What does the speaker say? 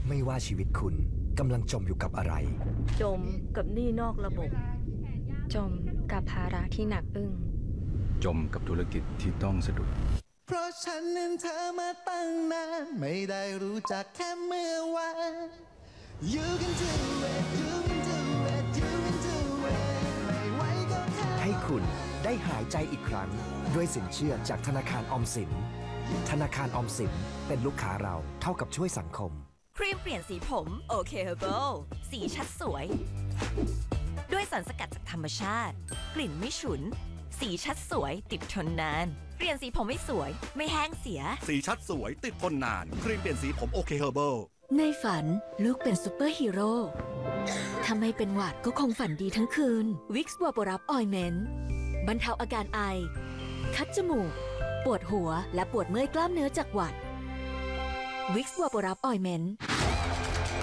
ไม่ว่าชีวิตคุณกำลังจมอยู่กับอะไรจมกับหนี้นอกระบบจมกับภาระที่หนักอึ้งจมกับธุรกิจที่ต้องสะดุดเพราะฉันนั้นเธอมาตั้งนานไม่ได้รู้จักแค่เมื่อวาน You can do it You can do it You can do it ไม่ไหวก็แค่ให้คุณได้หายใจอีกครั้ง ด้วยสินเชื่อจากธนาคารออมสิน ธนาคารออมสินเป็นลูกค้าเราเท่ากับช่วยสังคมครีมเปลี่ยนสีผมโอเคเฮอร์เบิลสีชัดสวย ด้วยสารสกัดจากธรรมชาติ กลิ่นไม่ฉุน สีชัดสวยติดทนนาน เปลี่ยนสีผมไม่สวย ไม่แห้งเสียสีชัดสวยติดทนนาน ครีมเปลี่ยนสีผมโอเคเฮอร์เบิลในฝันลูกเป็นซูเปอร์ฮีโร่ถ้าไม่เป็นหวัดก็คงฝันดีทั้งคืน วิกซ์วาโปรับออยเมนต์บรรเทาอาการไอ คัดจมูก ปวดหัวและปวดเมื่อยกล้ามเนื้อจากหวัด วิกซ์วาโปรับออยเมนต์